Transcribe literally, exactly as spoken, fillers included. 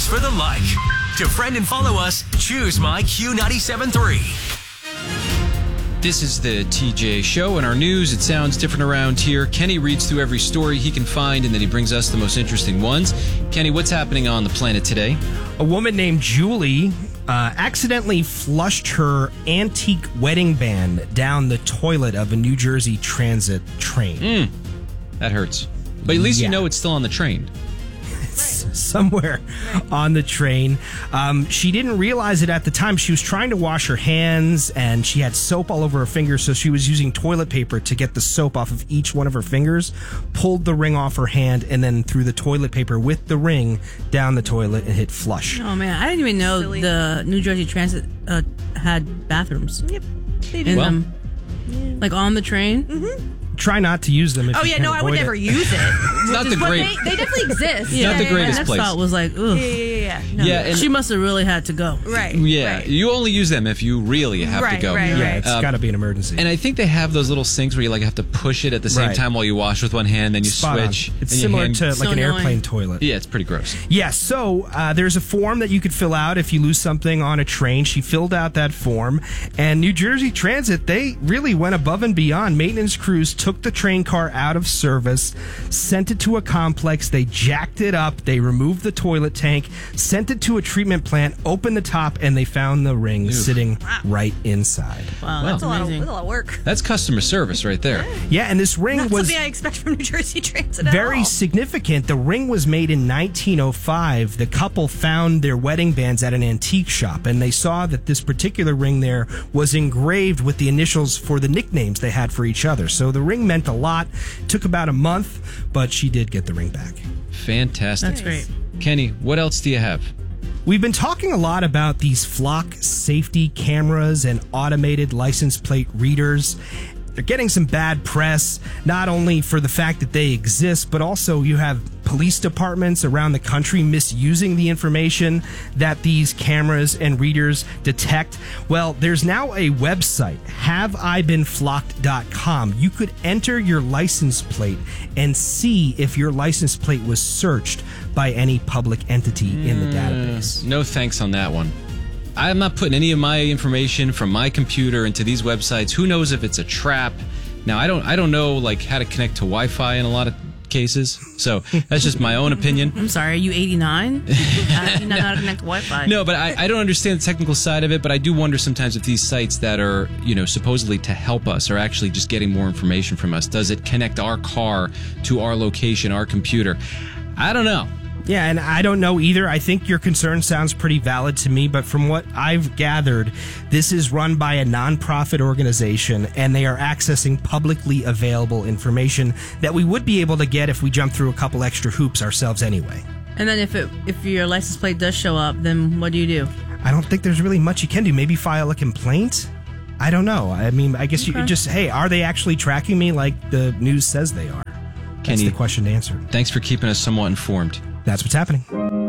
for the like. To friend and follow us, choose My Q ninety-seven point three. This is the T J Show. In our news, it sounds different around here. Kenny reads through every story he can find, and then he brings us the most interesting ones. Kenny, what's happening on the planet today? A woman named Julie uh, accidentally flushed her antique wedding band down the toilet of a New Jersey Transit train. Mm, that hurts. But at least yeah. you know it's still on the train. Somewhere on the train. Um, she didn't realize it at the time. She was trying to wash her hands, and she had soap all over her fingers, so she was using toilet paper to get the soap off of each one of her fingers, pulled the ring off her hand, and then threw the toilet paper with the ring down the toilet and hit flush. Oh, man. I didn't even know Silly. the New Jersey Transit uh, had bathrooms. Yep, they do. In Well, them. Yeah. Like on the train? Mm-hmm. Try not to use them if Oh, you yeah, can no, I would avoid never it. use it. Not the But great. they, they definitely exist. Yeah, not the greatest That place. thought was like, ugh. Yeah, yeah, yeah. No, Yeah, no. and- She must have really had to go. Right. Yeah, right. you only use them if you really have Right, to go. right, Yeah, right. it's Um, got to be an emergency. And I think they have those little sinks where you like have to push it at the same Right. time while you wash with one hand, then you Spot on. switch. It's and your similar hand- to So like an annoying. airplane toilet. Yeah, it's pretty gross. Yes, so uh, there's a form that you could fill out if you lose something on a train. She filled out that form, and New Jersey Transit, they really went above and beyond. Maintenance crews took the train car out of service, sent it to a complex, they jacked it up, they removed the toilet tank, sent it to a treatment plant, opened the top, and they found the ring Oof. sitting right inside. Wow, Well, that's That's a lot, of, amazing. that's a lot of work. That's customer service right there. Yeah, and this ring Not was something I expect from New Jersey Transit at very all. significant. The ring was made in nineteen oh five. The couple found their wedding bands at an antique shop, and they saw that this particular ring there was engraved with the initials for the nicknames they had for each other. So the ring meant a lot. It took about a month, but she did get the ring back. Fantastic. That's great. Kenny, what else do you have? We've been talking a lot about these flock safety cameras and automated license plate readers. They're getting some bad press, not only for the fact that they exist, but also you have police departments around the country misusing the information that these cameras and readers detect. Well, there's now a website, have I been flocked dot com. You could enter your license plate and see if your license plate was searched by any public entity in the database. No thanks on that one. I'm not putting any of my information from my computer into these websites. Who knows if it's a trap? Now, I don't I don't know like how to connect to Wi-Fi in a lot of cases. So that's just my own opinion. I'm sorry, are you eighty-nine? uh, you know how to connect to Wi-Fi. No, but I, I don't understand the technical side of it, but I do wonder sometimes if these sites that are, you know, supposedly to help us are actually just getting more information from us. Does it connect our car to our location, our computer? I don't know. Yeah, and I don't know either. I think your concern sounds pretty valid to me, but from what I've gathered, this is run by a nonprofit organization, and they are accessing publicly available information that we would be able to get if we jump through a couple extra hoops ourselves anyway. And then if it if your license plate does show up, then what do you do? I don't think there's really much you can do. Maybe file a complaint? I don't know. I mean, I guess Okay. you just, hey, are they actually tracking me like the news says they are? That's Kenny, the question to answer. Thanks for keeping us somewhat informed. That's what's happening.